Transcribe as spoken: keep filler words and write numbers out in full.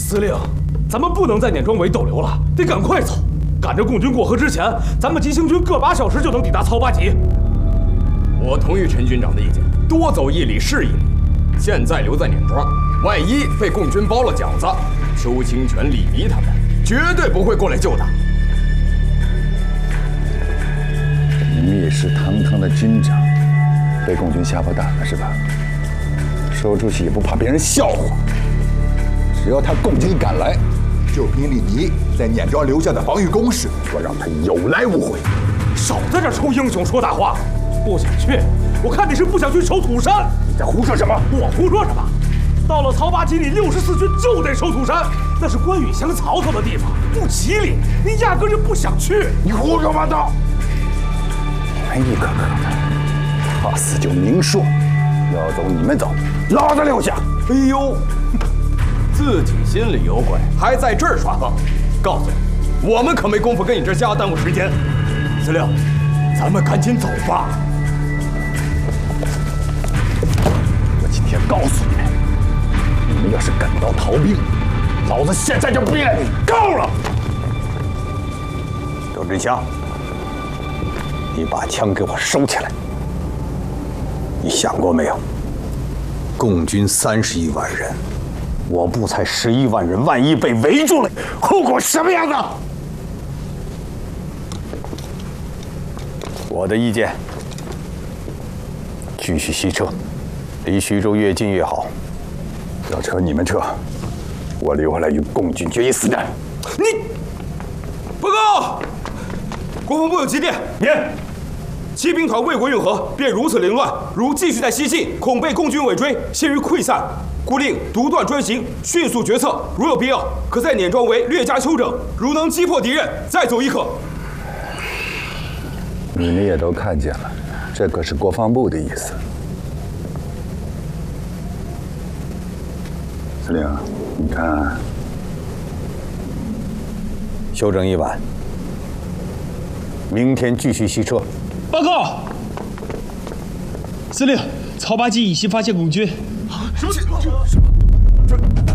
司令，咱们不能在碾庄围逗留了，得赶快走，赶着共军过河之前，咱们急行军各八小时就能抵达曹八集。 我同意陈军长的意见，多走一里是一里。现在留在碾庄，万一被共军包了饺子，邱清泉、李弥他们绝对不会过来救的。 蔑视堂堂的军长，被共军吓破胆了是吧？说出去也不怕别人笑话。只要他共军赶来，就凭李弥在碾庄留下的防御工事，我让他有来无回。 少在这抽英雄说大话！不想去，我看你是不想去守土山。 你在胡说什么？ 我胡说什么？到了曹八集里，六十四军就得守土山，那是关羽降曹操的地方，不吉利。你压根就不想去。 你胡说八道！你们一个个的，怕死就明说，要走你们走，老子留下。 哎呦，自己心里有鬼，还在这儿耍横。告诉你，我们可没工夫跟你这瞎耽误时间。司令，咱们赶紧走吧。 我今天告诉你们，你们要是敢到逃兵，老子现在就毙了你！够了！周志祥，你把枪给我收起来。你想过没有？共军三十一万人，我部才十一万人，万一被围住了，后果什么样子？我的意见，继续西撤，离徐州越近越好。要撤你们撤，我留下来与共军决一死战。 你，报告，国防部有急电， 念。 骑兵团为国运河，便如此凌乱，如继续在西进，恐被共军尾追，陷于溃散。故令独断专行，迅速决策。如有必要，可在碾庄围略加休整。如能击破敌人，再走亦可。 你们也都看见了，这可是国防部的意思。司令，你看，休整一晚，明天继续西撤。 报告，司令，曹八集以西发现共军。 什么？什么？这。